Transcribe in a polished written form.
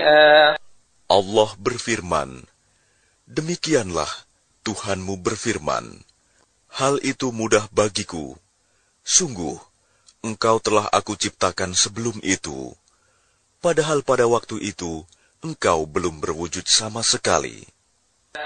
شيئا. Allah berfirman, demikianlah Tuhanmu berfirman, hal itu mudah bagiku. Sungguh, engkau telah aku ciptakan sebelum itu. Padahal pada waktu itu, engkau belum berwujud sama sekali.